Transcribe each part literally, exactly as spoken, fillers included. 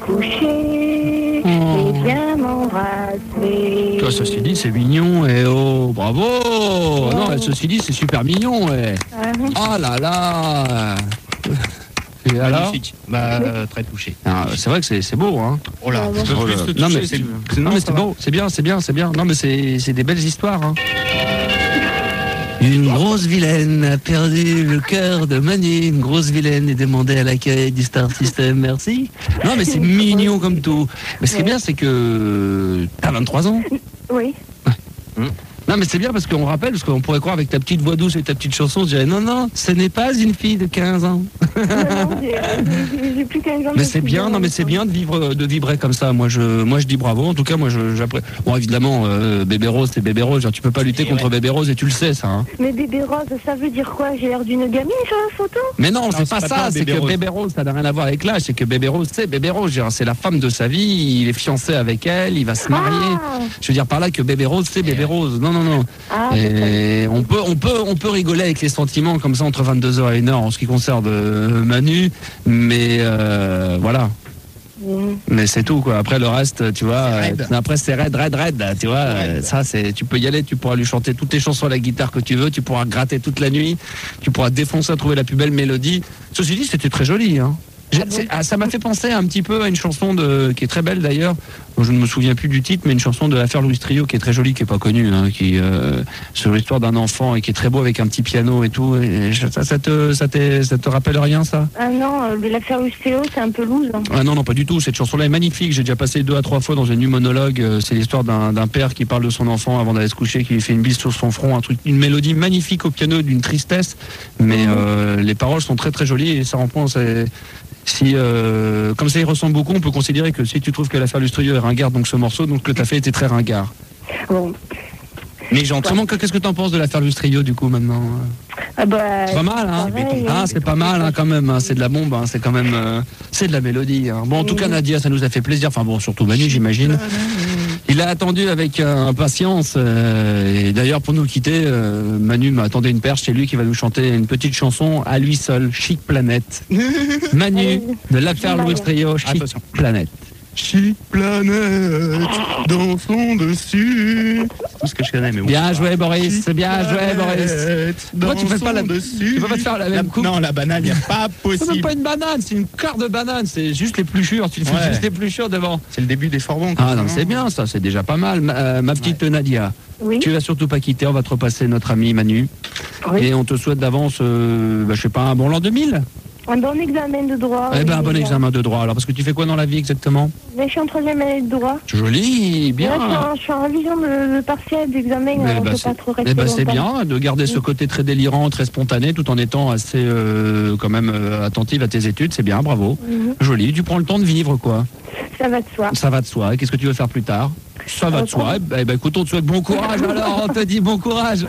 coucher oh. et bien m'embrasser. Toi, ceci dit, c'est mignon, et oh, bravo oh. Non, ceci dit, c'est super mignon, et oh ah là là. Et alors magnifique, bah, euh, très touché. Ah, c'est vrai que c'est, c'est beau, hein. Oh là, je peux oh plus te toucher, non mais c'est, si c'est, non, mais c'est beau, c'est bien, c'est bien, c'est bien. Non mais c'est, c'est des belles histoires, hein. Une grosse vilaine a perdu le cœur de Manu. Une grosse vilaine est demandée à l'accueil du Star System. Merci. Non mais c'est mignon comme tout. Mais ce qui est bien, c'est que t'as vingt-trois ans. Oui. Ouais. Hum. Non mais c'est bien parce qu'on rappelle, parce qu'on pourrait croire avec ta petite voix douce et ta petite chanson, je dirais non, non, ce n'est pas une fille de quinze ans. Non, non, j'ai, j'ai, j'ai plus quinze ans. Mais c'est bien, non mais c'est bien de vivre, de vibrer comme ça. Moi je, moi je dis bravo. En tout cas, moi je, j'apprécie. Bon évidemment, euh, Bébé Rose, c'est Bébé Rose. Genre, tu peux pas lutter et contre ouais. Bébé Rose et tu le sais ça. Hein. Mais Bébé Rose, ça veut dire quoi? J'ai l'air d'une gamine sur la photo? Mais non, non c'est, c'est pas, pas ça. C'est Bébé que Rose. Bébé Rose, ça n'a rien à voir avec l'âge. C'est que Bébé Rose, c'est Bébé Rose. Genre, c'est la femme de sa vie. Il est fiancé avec elle. Il va se marier. Ah. Je veux dire par là que Bébé Rose, c'est Bébé Rose. Non, non, non. Ah. Et on peut, on peut, on peut rigoler avec les sentiments comme ça entre vingt-deux heures et une heure en ce qui concerne euh, Manu, mais euh, voilà. Mmh. Mais c'est tout quoi. Après le reste, tu vois. Euh, après c'est raide, raide, raide. Tu vois. Euh, ça c'est. Tu peux y aller. Tu pourras lui chanter toutes les chansons à la guitare que tu veux. Tu pourras gratter toute la nuit. Tu pourras défoncer à trouver la plus belle mélodie. Ceci dit, c'était très joli. Hein. Ah bon ah, ça m'a fait penser un petit peu à une chanson de, qui est très belle d'ailleurs. Je ne me souviens plus du titre, mais une chanson de l'affaire Louis Trio qui est très jolie, qui est pas connue, hein, qui euh, sur l'histoire d'un enfant et qui est très beau avec un petit piano et tout. Et ça, ça te, ça te, ça te rappelle rien ça? Ah non, euh, l'affaire Louis Trio, c'est un peu loose. Hein. Ah non, non, pas du tout. Cette chanson-là est magnifique. J'ai déjà passé deux à trois fois dans une nuit monologue. C'est l'histoire d'un, d'un père qui parle de son enfant avant d'aller se coucher, qui lui fait une bise sur son front, un truc, une mélodie magnifique au piano, d'une tristesse. Mais mmh. euh, les paroles sont très très jolies et ça reprend. C'est, Si, euh, comme ça, il ressemble beaucoup, on peut considérer que si tu trouves que l'affaire Lustrieux est ringarde, donc ce morceau, donc que tu as fait était très ringard. Bon. Mais gentiment, ouais. Qu'est-ce que tu en penses de l'affaire Lustrio, du coup, maintenant? Ah bah, c'est pas mal, hein, pareil, ah, c'est pas mal, hein, quand même, hein, c'est de la bombe, hein, c'est quand même, euh, c'est de la mélodie. Hein. Bon, en tout cas, Nadia, ça nous a fait plaisir, enfin bon, surtout Manu, j'imagine. Il a attendu avec euh, impatience, euh, et d'ailleurs, pour nous quitter, euh, Manu m'a attendu une perche, c'est lui qui va nous chanter une petite chanson à lui seul, Chic Planète. Manu, de l'affaire Lustrio, Chic Attention. Planète. Chic planète, dansons dessus. C'est tout ce que je connais, mais bon. Bien joué, Boris, c'est bien joué, Boris. Pourquoi tu fais pas la dessus. Tu peux pas faire la même la, coupe? Non, la banane, il n'y a pas possible. C'est même pas une banane, c'est une quart de banane, c'est juste les plus chures. Tu fais ouais. juste les plus chures devant. C'est le début des forbons. Ah non, c'est bien ça, c'est déjà pas mal. Ma, euh, ma petite ouais. Nadia, oui. Tu vas surtout pas quitter, on va te repasser notre ami Manu. Oui. Et on te souhaite d'avance, euh, bah, je sais pas, un bon l'an deux mille. Un bon examen de droit. Eh ben, un bon examen de droit. Alors, parce que tu fais quoi dans la vie exactement? Je suis en troisième année de droit. Joli, bien. Ouais, je, suis en, je suis en révision de, de partiel d'examen. Eh ben, c'est, pas trop eh ben, c'est bien de garder oui. ce côté très délirant, très spontané, tout en étant assez, euh, quand même, euh, attentive à tes études. C'est bien, bravo. Mm-hmm. Joli. Tu prends le temps de vivre, quoi? Ça va de soi. Ça va de soi. Et qu'est-ce que tu veux faire plus tard? Ça va de soi. Eh ben, eh ben, écoute, on te souhaite bon courage. Alors, on te dit bon courage.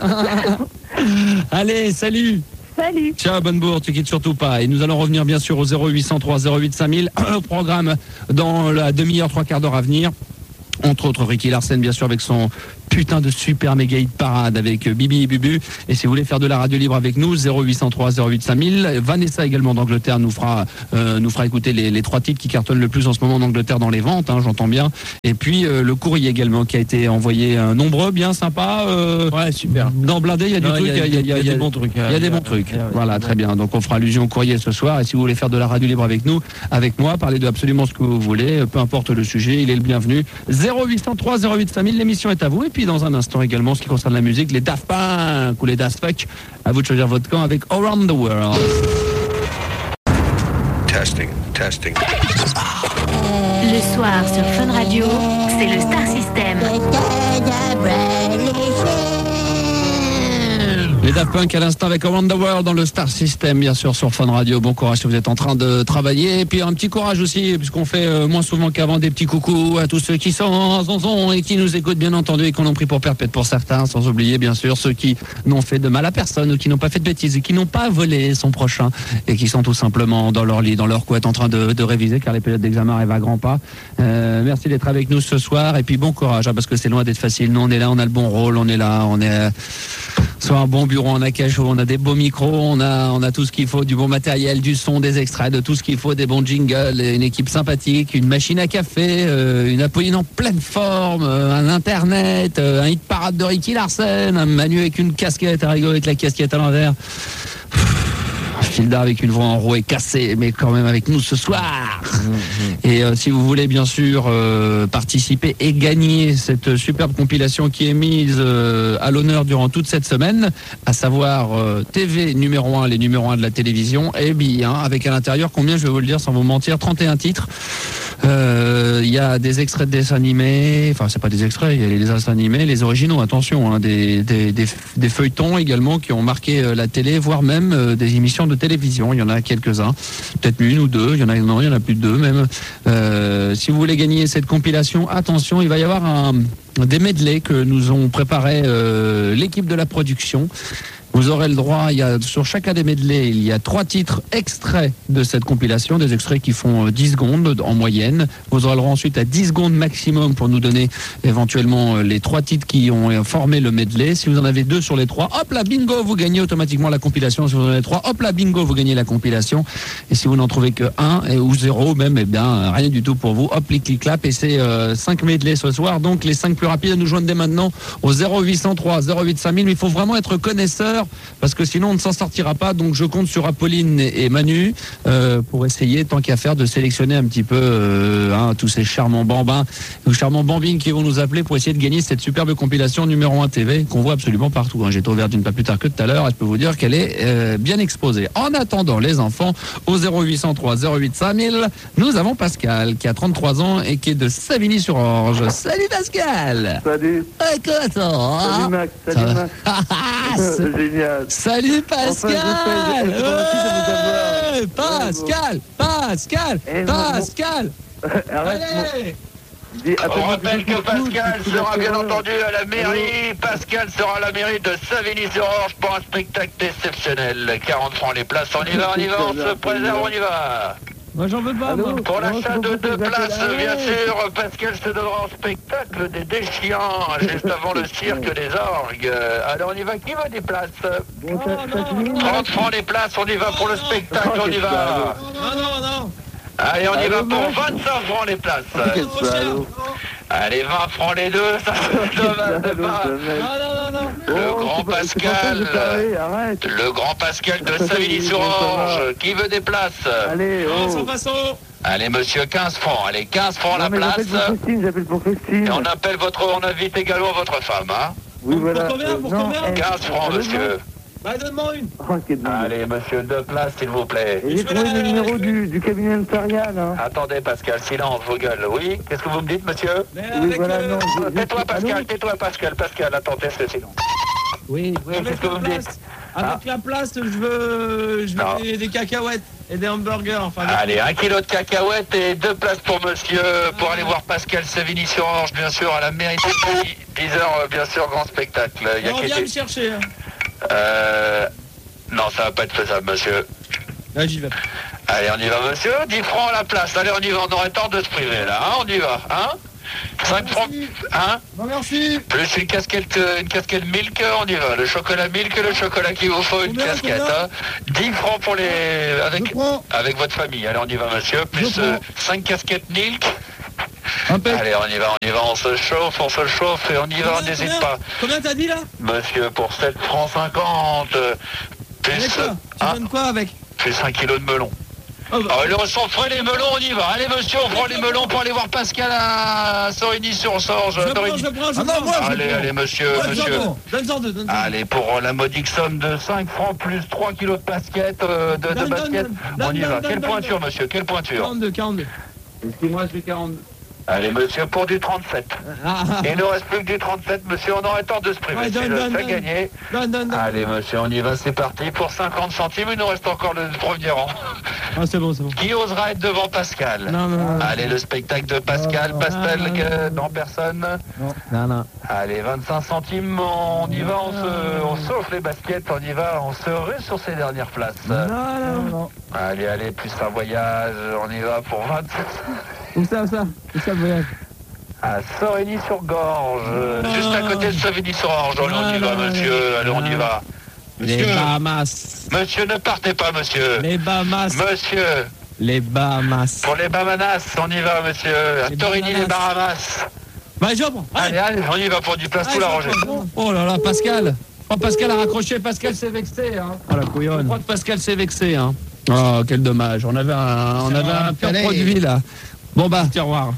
Allez, salut. Salut. Ciao, bonne bourre, tu quittes surtout pas. Et nous allons revenir bien sûr au zéro huit cent trois zéro huit cinq mille, au programme dans la demi-heure, trois quarts d'heure à venir. Entre autres, Ricky Larsen, bien sûr, avec son putain de super méga hit parade avec Bibi et Bubu. Et si vous voulez faire de la radio libre avec nous, zéro huit cent trois zéro huit cinq mille. Vanessa également d'Angleterre nous fera euh, nous fera écouter les, les trois titres qui cartonnent le plus en ce moment en Angleterre dans les ventes, hein, j'entends bien. Et puis euh, le courrier également qui a été envoyé euh, nombreux, bien sympa. Euh, ouais, super. Dans Blindé, il y a du non, truc, il y a, y a, y a, y a des bons trucs. Il y a des bons trucs. Voilà, très bien. Donc on fera allusion au courrier ce soir. Et si vous voulez faire de la radio libre avec nous, avec moi, parlez de absolument ce que vous voulez, peu importe le sujet, il est le bienvenu. zéro huit cent trois zéro huit cinq mille, l'émission est à vous. Et puis dans un instant également, ce qui concerne la musique, les Daft Punk ou les Daft Punk, à vous de choisir votre camp avec Around the World. Testing, testing. Le soir sur Fun Radio, c'est le Star System. Les Daft Punk à l'instant avec Around the World dans le Star System, bien sûr, sur Fun Radio. Bon courage si vous êtes en train de travailler. Et puis un petit courage aussi, puisqu'on fait euh, moins souvent qu'avant des petits coucous à tous ceux qui sont en zonzon et qui nous écoutent, bien entendu, et qu'on a pris pour perpète pour certains, sans oublier, bien sûr, ceux qui n'ont fait de mal à personne ou qui n'ont pas fait de bêtises et qui n'ont pas volé son prochain et qui sont tout simplement dans leur lit, dans leur couette, en train de, de réviser, car les périodes d'examen arrivent à grands pas. Euh, merci d'être avec nous ce soir et puis bon courage, hein, parce que c'est loin d'être facile. Nous, on est là, on a le bon rôle, on est là, on est... Soit un bon bureau en acajou, on a des beaux micros, on a, on a tout ce qu'il faut, du bon matériel, du son, des extraits, de tout ce qu'il faut, des bons jingles, une équipe sympathique, une machine à café, euh, une Apolline en pleine forme, euh, un internet, euh, un hit parade de Ricky Larsen, un Manu avec une casquette, un rigoler avec la casquette à l'envers. Filda avec une voix enrouée, cassée, mais quand même avec nous ce soir. Mmh. Et euh, si vous voulez bien sûr euh, participer et gagner cette superbe compilation qui est mise euh, à l'honneur durant toute cette semaine, à savoir euh, T V numéro un, les numéros un de la télévision, et bien avec à l'intérieur combien, je vais vous le dire sans vous mentir, trente et un titres. Il euh, y a des extraits de dessins animés, enfin c'est pas des extraits, il y a les dessins animés, les originaux, attention, hein, des, des, des, des feuilletons également qui ont marqué euh, la télé, voire même euh, des émissions de télévision. Il y en a quelques-uns, peut-être une ou deux, il y en a non, il y en a plus de deux même. Euh, si vous voulez gagner cette compilation, attention, il va y avoir un, des medleys que nous ont préparé euh, l'équipe de la production. Vous aurez le droit, il y a, sur chacun des medleys, il y a trois titres extraits de cette compilation, des extraits qui font dix secondes en moyenne. Vous aurez le droit ensuite à dix secondes maximum pour nous donner éventuellement les trois titres qui ont formé le medley. Si vous en avez deux sur les trois, hop là, bingo, vous gagnez automatiquement la compilation. Si vous en avez trois, hop là, bingo, vous gagnez la compilation. Et si vous n'en trouvez que un ou zéro même, eh bien, rien du tout pour vous. Hop, clic, clic, clap. Et c'est euh, cinq medleys ce soir. Donc, les cinq plus rapides à nous joindre dès maintenant au zéro huit cent trois zéro huit cinq mille. Il faut vraiment être connaisseur, parce que sinon on ne s'en sortira pas. Donc je compte sur Apolline et Manu euh, pour essayer, tant qu'à faire, de sélectionner un petit peu euh, hein, tous ces charmants bambins ou charmants bambines qui vont nous appeler pour essayer de gagner cette superbe compilation numéro un T V qu'on voit absolument partout. Hein. J'ai été ouvert d'une pas plus tard que tout à l'heure et je peux vous dire qu'elle est euh, bien exposée. En attendant, les enfants, au zéro huit cent trois zéro huit cinq mille, nous avons Pascal qui a trente-trois ans et qui est de Savigny-sur-Orge. Salut Pascal. Salut. Et quoi toi, hein? Salut Max, salut Max. Génial. Salut Pascal. Enfin, je fais, je fais ouais, Pascal, Pascal, Eh, Pascal. Arrête. Allez. Dis, On rappelle que Pascal tout, tout, sera tout, bien tout, entendu à la mairie. Pascal sera à la mairie de Savigny-sur-Orge pour un spectacle exceptionnel. quarante francs les places, on y va, on y va, on se préserve, on y va. Moi j'en veux pas, moi. Pour l'achat de deux places, bien sûr, Pascal se donnera en spectacle des déchiants, juste avant le cirque des orgues. Alors on y va, qui veut des places? trente francs les places, on y va pour le spectacle, on y va. Non, non, non. Allez, on y va pour vingt-cinq francs les places. Allez, vingt francs les deux, ça c'est dommage de pas. Non, non, non, Le grand Pascal, le grand Pascal de Savigny-sur-Orge, qui veut des places? Allez, oh. Allez, monsieur, quinze francs. Allez, quinze francs la place. J'appelle pour Christine. Et on appelle votre, on invite également votre femme, hein? Oui, voilà. Pour combien, pour combien? quinze francs, monsieur. Bah, donne-moi une. Oh, quel dingue. Allez, monsieur, deux places, s'il vous plaît. Et j'ai trouvé le numéro du, du cabinet notarial. Hein. Attendez, Pascal, silence, vos gueules. Oui, qu'est-ce que vous me dites, monsieur? Mais Oui, avec, voilà, euh, non. je- je- Tais-toi, Pascal, Allô tais-toi, Pascal, Pascal, attendez, c'est silence. Oui, Oui, avec qu'est-ce que la vous me dites? place, avec la place, je veux, je Non. veux des, des cacahuètes et des hamburgers. Enfin, des- Allez, un kilo de cacahuètes et deux places pour monsieur, pour aller voir Pascal Savigny-sur-Orge, bien sûr, à la mairie de dix heures, bien sûr, grand spectacle. Il y a on qui vient était- me chercher. Hein. Euh... Non, ça va pas être faisable, monsieur. Là, j'y vais. Allez, on y va, monsieur. dix francs à la place. Allez, on y va, on aurait tort de se priver, là, hein, on y va, hein? cinq francs, hein? Non, merci. Plus une casquette, euh, une casquette milk, on y va. Le chocolat milk, le chocolat qu'il vous faut, une Combien, casquette, combien hein? dix francs pour les... avec, Je prends. avec votre famille. Allez, on y va, monsieur. Plus Je prends. euh, cinq casquettes milk. Impec. Allez, on y va, on y va, on se chauffe, on se chauffe et on y va, on Combien, n'hésite combien pas. Combien t'as dit là? Monsieur, pour sept francs cinquante, euh, plus, Avec quoi? Tu hein, donnes quoi avec? plus un kilo de melon. Oh, bah. Ah, on s'en ferait les melons, on y va. Allez, monsieur, on prend les melons pour aller voir Pascal à Sorigny-sur-Sorge. Je prends, je prends, je Ah non, prends. moi, je Allez, prends. allez, monsieur, Ouais, monsieur. Donne-en donne-en deux, donne-en deux. Allez, pour la modique somme de cinq francs plus trois kilos de basket, euh, de, de Donne, basket, donne, on donne, y va. donne, Quelle donne, pointure, monsieur, quelle pointure? quarante-deux, quarante-deux. Excuse-moi, je fais quarante-deux. Allez, monsieur, pour du trente-sept. Ah, ah, Il ne reste plus que du trente-sept, monsieur, on aurait tort de se priver. Ouais, Si donne, je donne, fais donne. gagner. donne, donne, donne. Allez, monsieur, on y va, c'est parti. Pour cinquante centimes, il nous reste encore le premier rang. Ah, c'est bon, c'est bon. Qui osera être devant Pascal? Non, non, non. Allez, le spectacle de Pascal, Pastel, non, non, que- non, personne. Non, non. Allez, vingt-cinq centimes, on y va, on se, on sauve les baskets, on y va, on se rue sur ces dernières places. Non, non, non. Allez, allez, plus un voyage, on y va pour vingt-cinq. Où ça, où ça? Où ça, le voyage? À Sorigny-sur-Gorge, juste à côté de Savigny-sur-Orge. Allez, on y va, monsieur. Allez, on y va. Les Bahamas. Monsieur, ne partez pas, monsieur. Les Bahamas. Monsieur. Les Bahamas. Pour les Bahamas, on y va, monsieur. À Torigny, les Bahamas. Bah, je prends. Allez, allez, on y va pour du place tout la rangée. Oh là là, Pascal. Oh, Pascal a raccroché. Pascal s'est vexé. Hein. Oh la couillonne. Je crois que Pascal s'est vexé. Hein. Oh, quel dommage. On avait un, on avait un pur produit là. Bon bah, tiroir.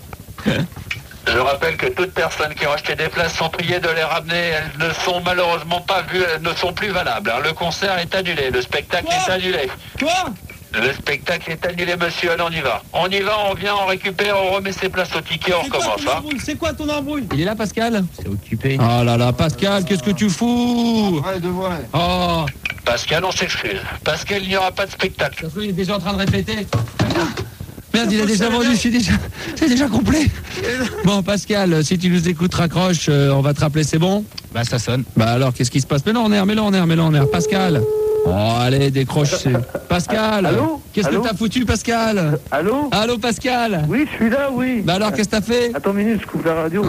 Je rappelle que toutes personnes qui ont acheté des places sont priées de les ramener. Elles ne sont malheureusement pas vues, elles ne sont plus valables. hein. Le concert est annulé, le spectacle Quoi est annulé. Quoi? Le spectacle est annulé, monsieur. Allez, on y va. On y va, on vient, on récupère, on remet ses places au ticket, on recommence. Hein. C'est quoi ton embrouille? Il est là, Pascal? C'est occupé. Oh là là, Pascal, qu'est-ce que tu fous? Ouais, de vrai. Oh, Pascal, on s'excuse. Pascal, il n'y aura pas de spectacle. il est déjà en train de répéter. Merde, il a déjà vendu, c'est déjà, c'est déjà complet. Bon, Pascal, si tu nous écoutes, raccroche, euh, on va te rappeler, c'est bon? Bah ça sonne. Bah alors, qu'est-ce qui se passe? Mets-le en air, mets-le en air, mets-le en air. Pascal. Oh, allez, décroche. c'est- Pascal. Allô Qu'est-ce que Allô t'as foutu, Pascal? Allô Allô, Pascal. Oui, je suis là, oui. Bah alors, qu'est-ce que t'as fait? Attends une minute, je coupe la radio.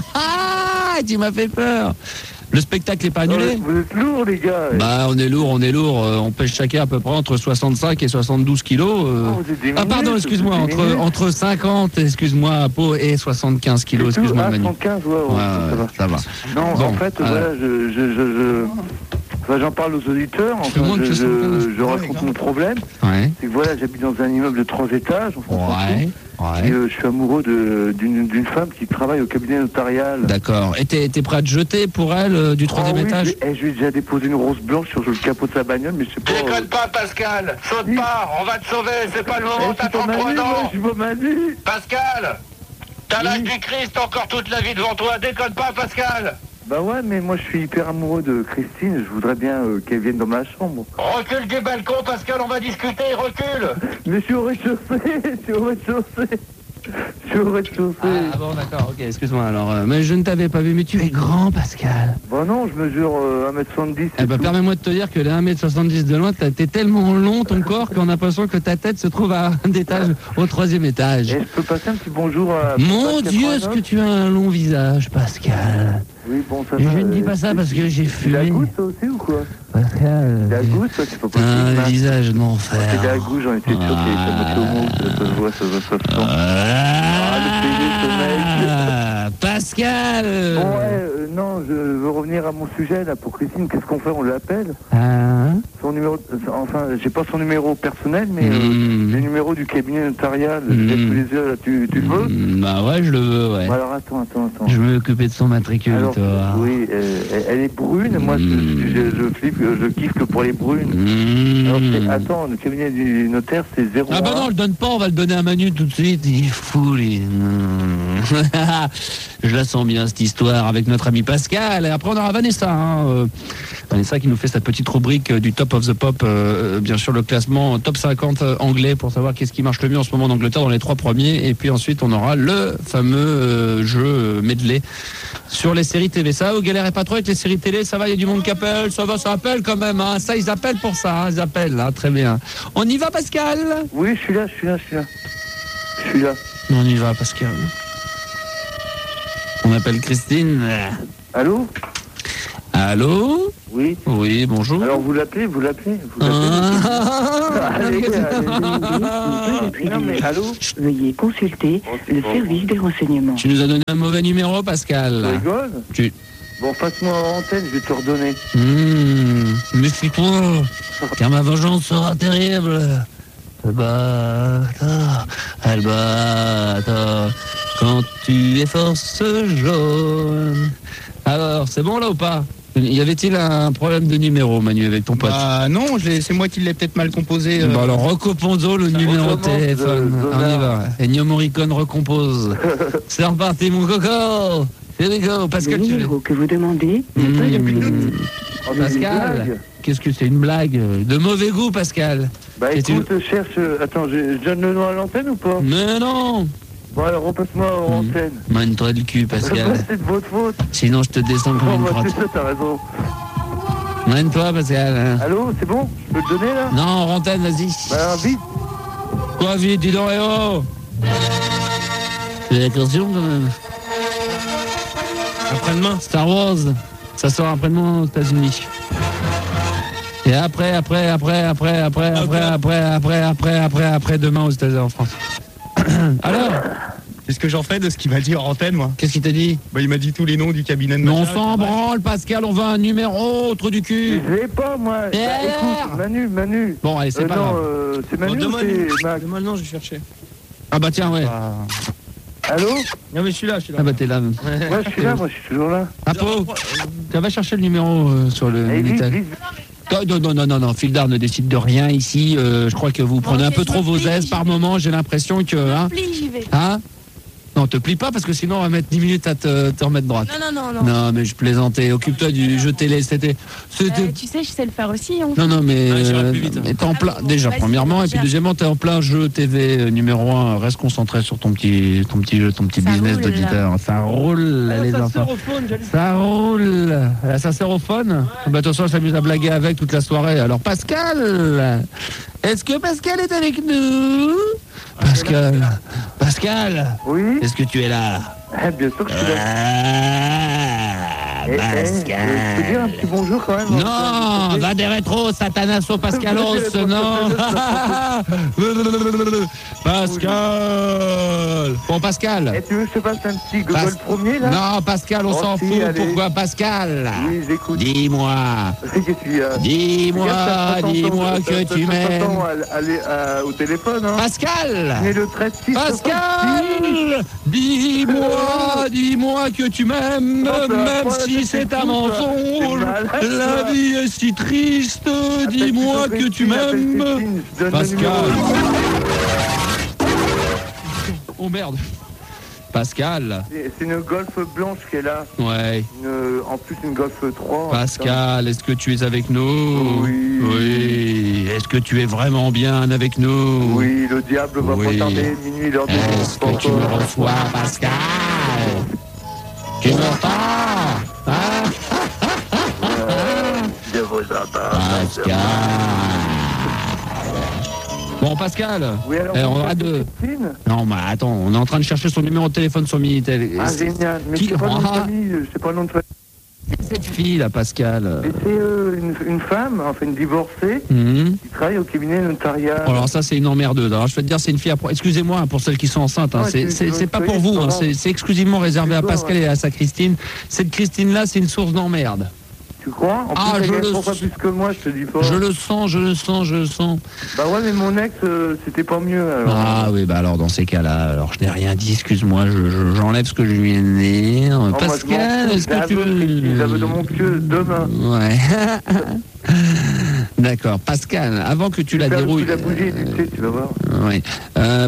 Tu m'as fait peur. Le spectacle est pas annulé? Oh, vous êtes lourds, les gars. Bah, on est lourd, on est lourd. Euh, On pêche chacun à peu près entre soixante-cinq et soixante-douze kilos. euh. Oh, vous êtes des Ah, pardon, minutes, excuse-moi, vous êtes des entre, minutes. entre cinquante, excuse-moi, Pau, et soixante-quinze kilos, C'est tout excuse-moi, Ah, Manu. cent quinze, ouais, ouais, Ouais, ça va. ça va. Non, Bon, en fait, euh, voilà, je, je, je, je- enfin, j'en parle aux auditeurs, enfin, moins que je, soixante-quinze. je, je raconte mon problème. Ouais, C'est que voilà, j'habite dans un immeuble de trois étages, en France. ouais, Et ouais. euh, je suis amoureux de- d'une d'une femme qui travaille au cabinet notarial. D'accord. Et t'es t'es prêt à te jeter pour elle euh, du troisième Ah oui, étage? je, eh, je lui ai déjà déposé une rose blanche sur le capot de sa bagnole, mais je sais pas. Déconne pas, Pascal. Saute Oui. pas, on va te sauver. C'est pas le Eh, moment, je t'as suis pas trente-trois Manu, moi, ans. je suis pas Manu. Pascal, t'as l'âge Oui. du Christ, encore toute la vie devant toi. Déconne pas, Pascal. Bah ouais, mais moi je suis hyper amoureux de Christine, je voudrais bien euh, qu'elle vienne dans ma chambre. Recule du balcon, Pascal, on va discuter. Recule. Mais je suis au rez-de-chaussée, je suis au rez-de-chaussée. Je suis au rez-de-chaussée. Ah bon, d'accord, ok, excuse-moi. Alors, euh, mais je ne t'avais pas vu, mais tu es grand, Pascal. Bah non, je mesure euh, un mètre soixante-dix. Eh ben, permets-moi de te dire que les un mètre soixante-dix de loin, t'as- t'es tellement long, ton corps, qu'on a l'impression que ta tête se trouve à un étage, au troisième étage. Et je peux passer un petit bonjour à... Mon Pascal Dieu, est-ce quatre-vingt-neuf? que tu as un long visage, Pascal? Oui, bon, ça Je va. ne dis euh, pas ça parce que j'ai C'est la fumé. goutte, toi aussi, ou quoi? Pascal, C'est la goutte, toi, c'est pas t'as possible. un hein. visage C'est de la d'enfer. goutte, j'en étais sûr qu'il était à moitié homo, ça ça se voit, ça se voit, ça se sent. Ah, le P D, ce mec. Ah, Pascal. Bon, ouais, euh, non, je veux revenir à mon sujet, là, pour Christine, qu'est-ce qu'on fait? On l'appelle? Hein? Son numéro, euh, enfin, j'ai pas son numéro personnel, mais euh, Hmm. le numéro du cabinet notarial, je l'ai Mm. sous les yeux, là, tu, tu le veux? Hmm, Bah ouais, je le veux, ouais. Bon, alors attends, attends, attends. Je veux m'occuper de son matricule, Alors, toi. oui, euh, elle- elle est brune, moi je, Mm. je, je, flippe, je kiffe que pour les brunes. Hmm. Alors, c'est- attends, le cabinet du notaire, c'est zéro. Ah bah non, on le donne pas, on va le donner à Manu tout de suite. Il est fou, lui. Hmm. Je la sens bien, cette histoire, avec notre ami Pascal. Et après, on aura Vanessa. Hein. euh, Vanessa qui nous fait sa petite rubrique euh, du Top of the Pop. euh, bien sûr, le classement Top cinquante euh, anglais pour savoir qu'est-ce qui marche le mieux en ce moment en Angleterre dans les trois premiers. Et puis ensuite, on aura le fameux euh, jeu euh, medley sur les séries T V. Ça, vous galérez pas trop avec les séries télé? Ça va, il y a du monde qui appelle. Ça va, ça appelle quand même. Hein. Ça, ils appellent pour ça. Hein. Ils appellent, là. Très bien. On y va, Pascal? Oui, je suis là, je suis là, je suis là. Je suis là. On y va, Pascal. On appelle Christine. Allô? Allô? Oui. Oui, bonjour. Alors vous l'appelez, vous l'appelez, vous l'appelez. Ah. Allez, allez. Non mais allô? Veuillez consulter Oh, c'est le pas service des renseignements. Tu nous as donné un mauvais numéro, Tu Pascal. rigoles? Tu... Bon, passe-moi en antenne, je vais te redonner. Mmh, méfie-toi, car ma vengeance sera terrible. Albata, Albata, quand tu es force jaune. Alors, c'est bon là ou pas? Y avait-il un problème de numéro, Manu, avec ton pote? Bah non, je l'ai- c'est moi qui l'ai peut-être mal composé. euh. Bon alors recomposons le numéro de téléphone. de- de- On y va. Ennio Morricone recompose. C'est reparti mon coco. Here we go. Le Pascal, tu... numéro que vous demandez n'est pas appelé. Mmh. Oh, mais une Pascal, blague. qu'est-ce que c'est une blague? De mauvais goût, Pascal. Bah Et tu- écoute, je cherche... euh, Attends, je, je donne le nom à l'antenne ou pas? Mais non. Bon alors repasse-moi en Mmh. antenne. Mène-toi le cul, Bah, Pascal. c'est de votre faute. Sinon, je te descends comme Oh, une bah, crotte. c'est ça, t'as raison. Mène-toi, Pascal. Allô, c'est bon? Je peux le donner là? Non, Rantaine, vas-y. Bah vite. Quoi, vite, dis donc, eh oh. Fais attention quand même. Après-demain. Star Wars, ça sort après-demain aux États-Unis. Et après, après, après, après, après, après, après, après, après, après, après, demain aux États-Unis en France. Alors, C'est ce que j'en fais de ce qu'il m'a dit en antenne, moi. qu'est-ce qu'il t'a dit? Bah, il m'a dit tous les noms du cabinet de Mais on machin, s'en bref. branle, Pascal, on veut un numéro, trou du cul. Je l'ai pas, moi. Et Bah, alors écoute, Manu, Manu. Bon, allez, c'est Euh, pas non, grave. euh, c'est Manu Bon, ou demande- c'est Max? demande- non, je vais chercher. Ah bah tiens, ouais. Ah, Allô? non, mais je suis là, je suis là. Ah bah t'es là. Ouais, je suis là, moi, je suis toujours là. Apo, tu vas chercher le numéro euh, sur le Allez, vite, Minitel. vite. Non, non, non, non, non, non, Fildar ne décide de rien ici. Euh, je crois que vous prenez un ok, peu je trop me vos plie, aises j'y par vais. moment. J'ai l'impression que... Hein, Plie, j'y vais. hein Non, te plie pas parce que sinon on va mettre dix minutes à te, te remettre droite. Non, non, non, non. Non, mais je plaisantais. Occupe-toi du jeu télé. C'était... c'était... Euh, tu sais, je sais le faire aussi. Hein. Non, non, mais, Ouais, j'irai euh, plus vite. mais t'es en plein, Ah, bon, déjà, vas-y, premièrement, et puis gère. deuxièmement, t'es en plein jeu T V euh, numéro un. Reste concentré sur ton petit, ton petit jeu, ton petit Ça business roule, d'auditeur. Ça roule, Ah, les ça enfants. sort au phone, j'allais- Ça roule. Ah, ça sert au phone. Bah, attention, elle s'amuse à blaguer avec toute la soirée. Alors, Pascal, est-ce que Pascal est avec nous? Pascal, Pascal, Oui? est-ce que tu es là? Eh, bien sûr que je suis là. Ah, Eh, eh, je peux dire un petit bonjour quand même? non, va des rétros, Satanasso, Pascalos, non. Pascal. Bon, Pascal. Eh, tu veux que je te passe un petit Pas- Google premier, là? Non, Pascal, on Oh, s'en si, fout. allez. Pourquoi, Pascal? Oui, j'écoute. Dis-moi, Qu'est-ce que tu as? dis-moi, dis-moi que tu m'aimes. Aller au téléphone, hein? Pascal. Mais le treize six Pascal, dis-moi, dis-moi que tu m'aimes, Non, ça va même pas, si c'est c'est un fou, ça. mensonge. T'es malade, La toi. vie est si triste, dis-moi que tu m'aimes. Pascal. Oh merde. Pascal. C'est c'est une Golf blanche qui est là. Ouais. Une- en plus, une Golf trois. Pascal, est-ce que tu es avec nous? Oui. Oui. Est-ce que tu es vraiment bien avec nous? Oui, le diable va Oui. pas tarder. Minuit, l'heure de Est-ce que tu me reçois, Pascal? Tu m'entends? Hein? Je vous entends. Pascal. Bon, Pascal. Oui, alors, Eh, on vous aura êtes deux. Christine? Non, mais attends, on est en train de chercher son numéro de téléphone sur Minitel. Ah, C'est- génial. Mais Qui- je sais pas le nom de Ah. famille. Je sais pas le nom de famille. Cette fille, là, Pascal. Et c'est euh, une, une femme, enfin une divorcée, Mhm. qui travaille au cabinet notariat. Alors ça c'est une emmerdeuse. Alors je vais te dire c'est une fille à... Excusez-moi pour celles qui sont enceintes. Hein. Ouais, C'est- tu- C'est tu c'est veux pas que pour je vous. sois Hein. pas C'est c'est exclusivement réservé à D'accord, Pascal ouais. et à sa Christine. Cette Christine là c'est une source d'emmerde. Tu crois? En Ah, plus, je elle le gagne trois fois sais. plus que moi, je te dis pas. Je le sens, je le sens, je le sens. Bah ouais, mais mon ex, euh, c'était pas mieux. Alors. Ah oui bah alors dans ces cas-là, alors je n'ai rien dit. Excuse-moi, je- je- j'enlève ce que je viens de dire. Oh, moi, je m'en Pascal, fous, est-ce je la que tu veux, Christine, je la veux dans mon pieu demain. Ouais. D'accord, Pascal. Avant que tu la Faire le coup dérouilles. de la bougie, tu sais, tu vas voir. Oui. Euh,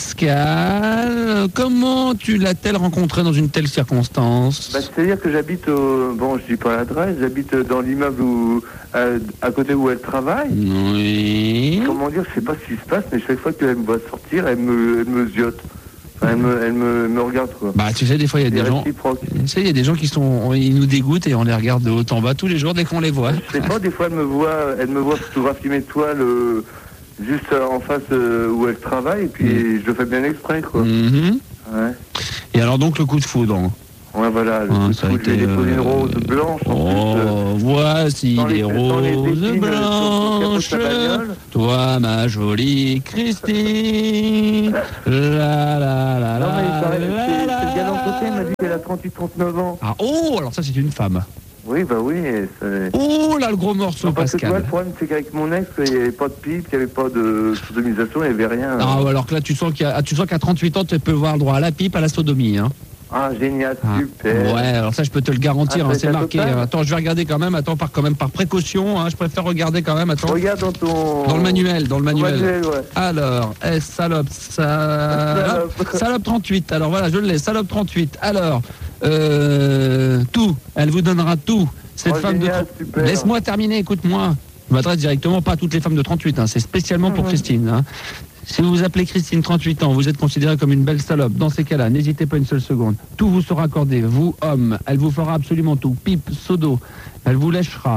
Pascal, comment tu l'as-t-elle rencontrée dans une telle circonstance? Bah, c'est-à-dire que j'habite au... Bon, je dis pas l'adresse, j'habite dans l'immeuble où, à, à côté où elle travaille. Oui. Comment dire, je sais pas ce qui se passe, mais chaque fois qu'elle me voit sortir, elle me, elle me ziote. Enfin, elle me, elle me, me regarde, quoi. Bah, tu sais, des fois, il y a C'est des gens. réciproque. Tu sais, il y a des gens qui sont, ils nous dégoûtent et on les regarde de haut en bas tous les jours dès qu'on les voit. Je sais pas, des fois, elle me voit, elle me voit photographier mes toiles euh, juste euh, en face euh, où elle travaille, et puis Mm. je le fais bien exprès, quoi. Mhm. Ouais. Et alors donc le coup de foudre. Ouais, voilà, le Ah, coup de ça a foudre, je vais été, déposer une euh, rose blanche, en plus. euh, Oh, voici dans les- les dans les roses épines, euh, sur le blanches. capot de sa bagnole. Toi, ma jolie Christine. La la la Non, mais il la paraît- la c'est c'est le gars la. d'entretien, il m'a dit qu'elle a trente-huit trente-neuf ans. Ah, oh, alors ça c'est une femme. Oui, bah oui, et c'est... Oh là le gros morceau, Non, parce que tu vois, Pascal. le problème, c'est qu'avec mon ex, il n'y avait pas de pipe, il n'y avait pas de sodomisation, il n'y avait rien. Ah, alors que là tu sens qu'il y a- tu sens qu'à trente-huit ans tu peux avoir le droit à la pipe, à la sodomie. Hein. Ah, génial, Ah, super. ouais, alors ça je peux te le garantir, Ah, hein, c'est c'est la marqué. totale. Attends, je vais regarder quand même, attends, par quand même par précaution, hein, je préfère regarder quand même, attends. Regarde dans ton... Dans le manuel, dans le Dans le manuel. manuel, ouais. Alors, eh, salope, ça... Salope. Salope trente-huit, alors voilà, je l'ai, salope trente-huit. Alors, euh, tout, elle vous donnera tout. Cette Oh, femme génial, de... super. Laisse-moi terminer, écoute-moi. Je m'adresse directement pas à toutes les femmes de trente-huit, hein, c'est spécialement pour Mhm. Christine. Hein. Si vous vous appelez Christine, trente-huit ans, vous êtes considérée comme une belle salope. Dans ces cas-là, n'hésitez pas une seule seconde. Tout vous sera accordé, vous, homme. Elle vous fera absolument tout. Pipe, sodo. Elle vous lèchera.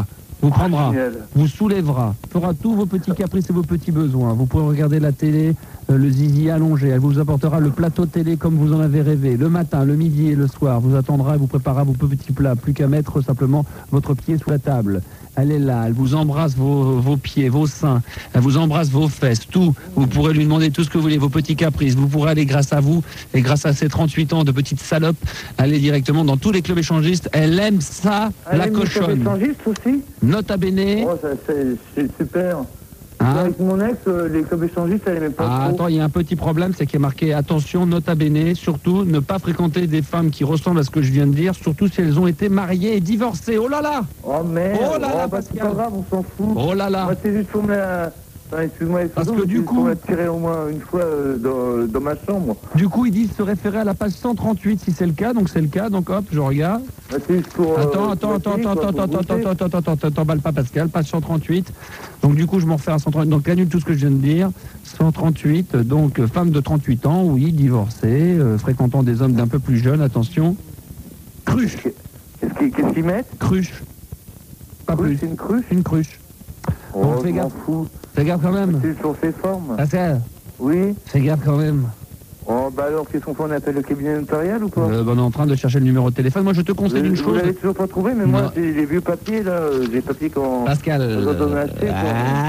vous prendra, Génial. vous soulèvera, fera tous vos petits caprices et vos petits besoins. Vous pourrez regarder la télé, euh, le zizi allongé. Elle vous apportera le plateau télé comme vous en avez rêvé. Le matin, le midi et le soir, vous attendra et vous préparera vos petits plats. Plus qu'à mettre simplement votre pied sous la table. Elle est là, elle vous embrasse vos, vos pieds, vos seins, elle vous embrasse vos fesses, tout. Vous pourrez lui demander tout ce que vous voulez, vos petits caprices. Vous pourrez aller grâce à vous et grâce à ces trente-huit ans de petite salope, aller directement dans tous les clubs échangistes. Elle aime ça, Elle la aime les cochonne. échangistes aussi. Nota bene. Oh, ça, c'est, c'est super. Hein Avec mon ex, euh, les clubs échangistes, elle aimait pas Ah, trop. attends, il y a un petit problème, c'est qu'il est marqué attention, nota bene, surtout ne pas fréquenter des femmes qui ressemblent à ce que je viens de dire, surtout si elles ont été mariées et divorcées. Oh là là! Oh merde. Oh là là, bah, c'est Pascal. pas grave, on s'en fout. Oh là là! Moi, c'est juste pour me la... Enfin, excuse-moi, Parce excuse-moi, que du c'est juste coup- pour la tirer au moins une fois euh, dans, dans ma chambre. Du coup, ils disent se référer à la page cent trente-huit si c'est le cas, donc c'est le cas, donc hop, je regarde. Bah, c'est juste pour... euh, Attends, pour attends, la attends, tirer, attends, quoi, attends, pour attends, goûter. attends, attends, attends, attends, t'emballes pas Pascal, page cent trente-huit. Donc du coup, je m'en refais à cent trente-huit, donc annule tout ce que je viens de dire. cent trente-huit, donc euh, femme de trente-huit ans, oui, divorcée, euh, fréquentant des hommes d'un peu plus jeunes, attention. Cruche, Qu'est-ce qu'ils qu'est-ce qu'ils mettent? cruche. Pas Cruche, plus, c'est une cruche? une cruche. Oh, Bon, fais je m'en gaffe. fous. Fais gaffe quand même. C'est sur ses formes. Pascal, Oui. fais gaffe quand même. Oh, bah alors, qu'est-ce qu'on fait? On appelle le cabinet notarial ou pas? Euh, bah, on est en train de chercher le numéro de téléphone. Moi, je te conseille Vous une vous chose. l'avez toujours pas trouvé, mais Non. moi, j'ai les vieux papiers, là, euh, les papiers quand... Pascal. Quand on a acheté, quoi.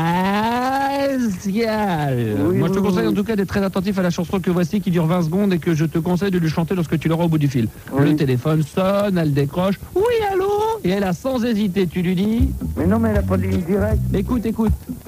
Pascal. Oui, Moi, je te oui, conseille oui. en tout cas d'être très attentif à la chanson que voici qui dure vingt secondes et que je te conseille de lui chanter lorsque tu l'auras au bout du fil. Oui. Le téléphone sonne, elle décroche. Oui, allô? Et elle a sans hésiter, tu lui dis. Mais non, mais elle a pas de ligne directe. Écoute, écoute.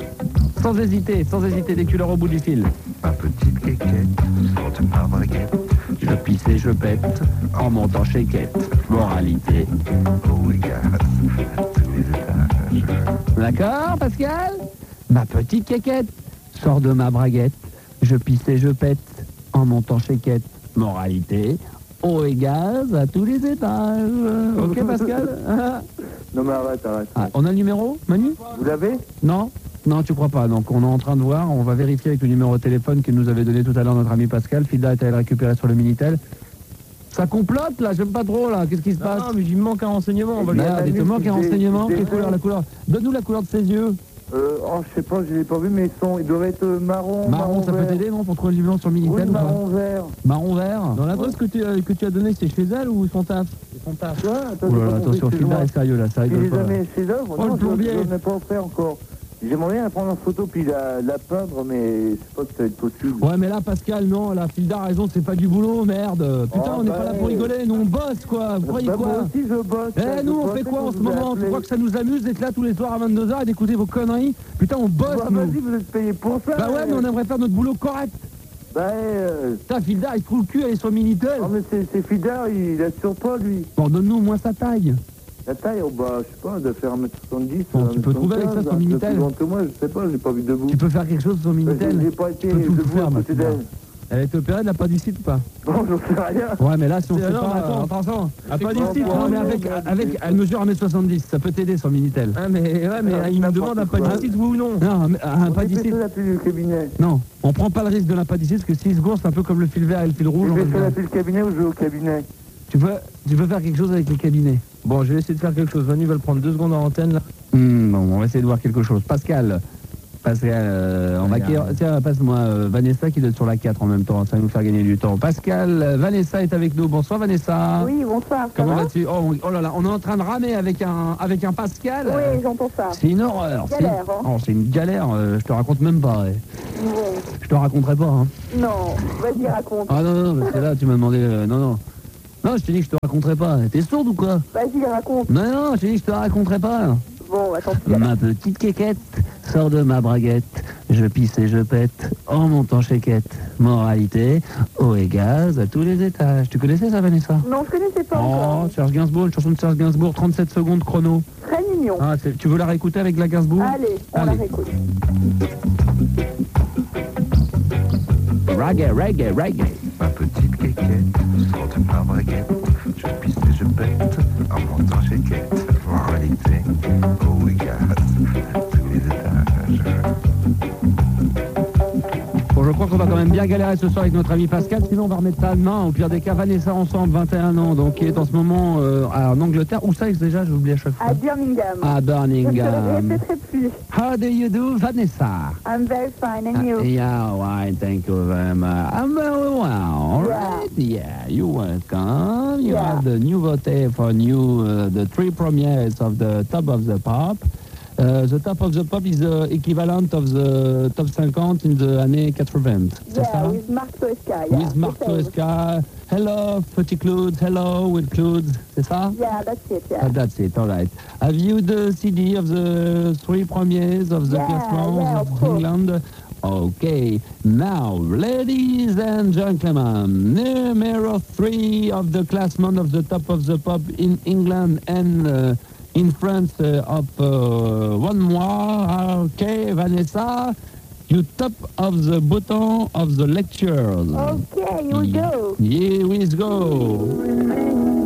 Sans hésiter, sans hésiter, dès que tu l'auras au bout du fil. Ma petite quéquette, sort de ma braguette. Je pisse et je pète en montant chez Quête. Moralité. Oh, égale à tous les étages. D'accord, Pascal? Ma petite quéquette sort de ma braguette. Je pisse et je pète en montant chez Quête. Moralité. Eau et gaz à tous les étages. Ok, Pascal? Ah. Non, mais arrête, arrête. Ah, on a le numéro, Manu? Vous l'avez? Non? Non, tu crois pas. Donc, on est en train de voir. On va vérifier avec le numéro de téléphone que nous avait donné tout à l'heure notre ami Pascal. Filda est allé le récupérer sur le Minitel. Ça complote, là. J'aime pas trop, là. Qu'est-ce qui se passe? Non, mais il me manque un renseignement. On va lui... Merde, il te manque un J'ai- renseignement. j'ai- Quelle couleur, la couleur? Donne-nous la couleur de ses yeux. Euh, oh, je sais pas, je l'ai pas vu, mais ils, sont, ils doivent être euh, marron, Marron, ça peut vert. t'aider, non? Pour trouver le numéro sur le Oui, Minitel ou pas? marron vert. Marron vert. Dans l'adresse que tu, euh, que tu as donnée, c'est chez elle ou son taf? C'est son taf. Tu vois, attends, Oh j'ai là pas là, compris, attention, excuse-moi. Filda est sérieux, là. Ça Puis rigole les pas. amis ses œuvres, Oh, le non, plombier. je n'en ai pas fait encore. J'aimerais bien la prendre en photo puis la, la peindre, mais je sais pas si ça va être possible. Ouais, mais là, Pascal, non, la Filda a raison, c'est pas du boulot, merde. Putain, Oh, on n'est bah pas là pour ouais. rigoler, nous on bosse, quoi. Vous croyez Bah, quoi? moi aussi, je bosse. Eh, je nous, on bosse, fait quoi en je ce vous ai moment? Tu appelé. crois que ça nous amuse d'être là tous les soirs à vingt-deux heures et d'écouter vos conneries? Putain, on bosse, Bah, nous. vas-y, vous êtes payé pour ça. Bah ouais, mais on aimerait faire notre boulot correct. Bah, euh... Putain, Filda, il se trouve le cul, elle est sur le Minitel. Non, mais c'est c'est Fidar, il a sur pas, lui. Bon, donne-nous au moins sa taille. La taille, oh, bah, je sais pas, de faire un mètre soixante-dix. Bon, tu peux trouver avec ça sur un Minitel. plus grand que moi, je sais pas, j'ai pas vu debout. Tu peux faire quelque chose sur le Bah, Minitel? J'ai pas été Tu peux tout debout faire, à ma côté Filda. d'elle. Elle a été opérée de l'appendicite ou pas? Bon, j'en sais rien. Ouais, mais là, si on C'est- fait non, pas... mais attends. attention. Appendicite, Non, non, mais avec, avec, elle mesure un mètre soixante-dix, ça peut t'aider sur le Minitel. Ah, mais, ouais, mais Alors, il me n'importe demande un quoi. appendicite, oui ou non? Non, mais un On appendicite. fait ça depuis le cabinet. Non, on prend pas le risque de l'appendicite parce que s'il se gourre, c'est un peu comme le fil vert et le fil rouge. Je on vais va faire dire. depuis le cabinet ou je vais au cabinet. Tu peux, tu peux faire quelque chose avec les cabinets. Bon, je vais essayer de faire quelque chose. Manu va le prendre deux secondes en antenne, là. Hmm, bon, on va essayer de voir quelque chose. Pascal, Pascal, euh, on va... Tiens, passe-moi euh, Vanessa qui doit être sur la quatre en même temps, ça va nous faire gagner du temps. Pascal, euh, Vanessa est avec nous. Bonsoir Vanessa. Oui, bonsoir. Ça Comment va? vas-tu? oh, on- oh là là, on est en train de ramer avec un, avec un Pascal. Oui, j'entends ça. C'est une horreur. c'est- Galère, hein. Oh, c'est une galère, euh, je te raconte même pas. ouais. Bon. Je te raconterai pas. Hein. Non, vas-y, raconte. Ah non, non, parce que là, tu m'as demandé... euh, non, non. Non, je t'ai dit que je te raconterai pas. T'es sourde ou quoi? Vas-y, raconte. Non, non, je t'ai dit que je te raconterai pas. Bon, attends, tu Ma petite quéquette sort de ma braguette. Je pisse et je pète en montant chez Quête. Moralité, eau et gaz à tous les étages. Tu connaissais ça, Vanessa? Non, je connaissais pas Oh, encore. Serge Gainsbourg, une chanson de Serge Gainsbourg, trente-sept secondes chrono. Très mignon. Ah, c'est- tu veux la réécouter avec la Gainsbourg? Allez, on Allez. la réécoute. Reggae, reggae, reggae. Ma petite quéquette, sort de ma braguette. Je pisse et je pète en montant chez Quête. Moralité, eau et gaz, tous les étages. Bon, je crois qu'on va quand même bien bien galéré ce soir avec notre ami Pascal, sinon on va remettre ça demain. Au pire des cas, Vanessa ensemble, vingt et un ans, donc qui est en ce moment euh, en Angleterre. Où ça déjà, j'ai oublié à chaque fois. À Birmingham. À Birmingham. Je ne le répéterai plus. How do you do, Vanessa? I'm very fine, and you? Uh, yeah, why, thank you very much. I'm very well, all right. Yeah, you're welcome. You Yeah. have the nouveauté for you, uh, the three premieres of the Top of the Pop. Uh, the Top of the Pop is the equivalent of the Top cinquante in the années quatre-vingts. C'est Yeah, ça? with Marc Toesca. Yeah, With Marc the same. Toesca. Hello, Petit Claude. Hello, with Claude. C'est ça? Yeah, that's it, yeah. Ah, that's it, all right. Have you the C D of the three premiers of the Yeah, classement yeah, of of course. England? Okay, now, ladies and gentlemen, numero three of the classman of the Top of the Pop in England and uh, in France uh, of uh, one more. Okay, Vanessa, you top of the button of the lectures. Okay, here we go. Here we go.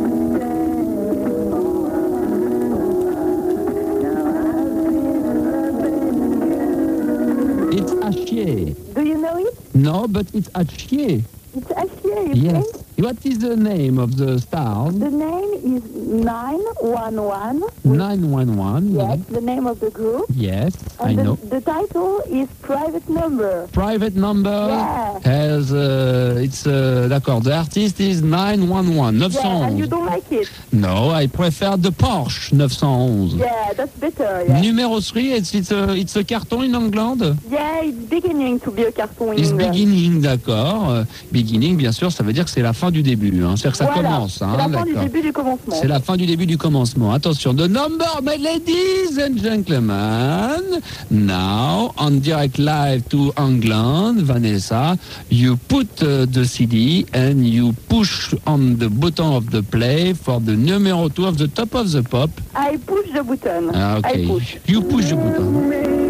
It's à chier. Do you know it? No, but it's à chier. It's Achier, you Yes. think? What is the name of the stars? The name is nine one one. nine one one. Yes, the name of the group. Yes, I And the, know. the title is Private Number. Private number Yeah. has, uh, it's, uh, d'accord, the artist is nine one one, Yeah, and you nine cent onze. don't like it? No, I prefer the Porsche nine cent onze. Yeah, that's better, yeah. Numéro three, it's, it's, a, it's a carton in England? Yeah, it's beginning to be a cartoon in It's England. beginning, d'accord. Euh, Beginning, bien sûr, ça veut dire que c'est la fin du début. Hein. C'est-à-dire que ça Voilà, commence. Hein, c'est la fin du d'accord. début du commencement. C'est la fin du début du commencement. Attention, the number, my ladies and gentlemen. Now, on direct live to England, Vanessa, you put uh, the C D and you push on the button of the play for the numero two of the Top of the Pop. I push the button. Ah, I okay. push. You push the button.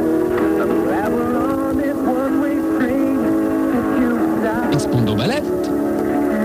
It's Pondo Ballet.